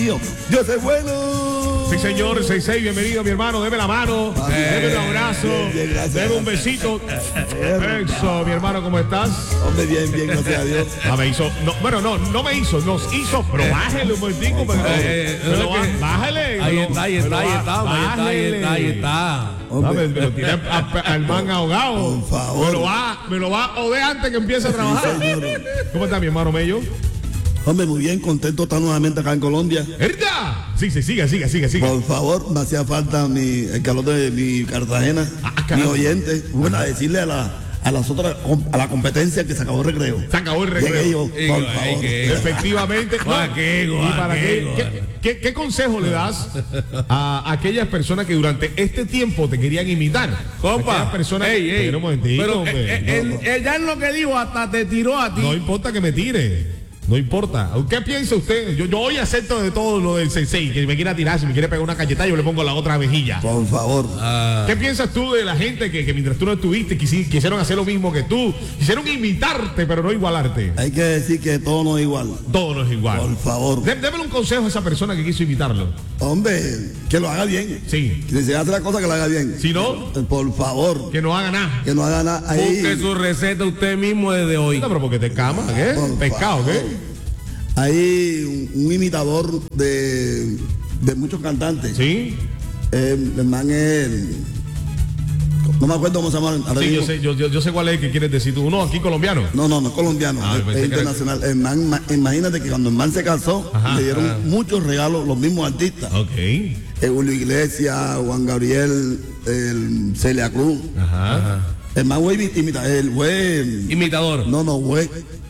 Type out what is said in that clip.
mío, Dios es bueno. Sí, señor, 66, bienvenido, mi hermano. Deme la mano, deme un abrazo, deme un besito. Eso, mi hermano, ¿cómo estás? Hombre, bien, gracias a Dios. Me hizo, no, bueno, no me hizo, nos hizo, pero bájele un momentico. Bájale. Ahí está. Me lo tiene al man ahogado. Por favor. Me lo va a joder antes que empiece a trabajar. ¿Cómo está mi hermano Mello? Hombre, muy bien, contento de estar nuevamente acá en Colombia. ¿Verdad? Sí, siga. Por favor, me hacía falta el calor de mi Cartagena, mi oyente. Bueno, a decirle a la competencia que se acabó el recreo. Se acabó el recreo. Llegué yo, por favor. Efectivamente. ¿Qué consejo le das a aquellas personas que durante este tiempo te querían imitar? Compa, aquellas personas pero ya en lo que dijo hasta te tiró a ti. No importa que me tire. No importa. ¿Qué piensa usted? Yo hoy acepto de todo lo del sensei, que me quiera tirar, si me quiere pegar una cachetada, yo le pongo la otra mejilla. Por favor. ¿Qué piensas tú de la gente que mientras tú no estuviste quisieron hacer lo mismo que tú? Quisieron imitarte, pero no igualarte. Hay que decir que todo no es igual. Todo no es igual. Por favor. Démele un consejo a esa persona que quiso imitarlo. Hombre, que lo haga bien. Sí. Si se hace la cosa, que lo haga bien. Si no, por favor. que no haga nada. Que no haga nada. Ahí. Busque su receta usted mismo desde hoy. No, pero porque te cama, ¿qué? Por Pescado, favor. ¿qué? Hay un imitador de muchos cantantes. Sí. El man es. No me acuerdo cómo se llama. Sí, yo sé cuál es el que quieres decir tú. Uno aquí colombiano. No es colombiano, es internacional. El man, imagínate que cuando el man se casó, le dieron muchos regalos los mismos artistas. Ok. Julio Iglesias, Juan Gabriel, Celia Cruz. Ajá. El man fue imitador. Imitador. No, fue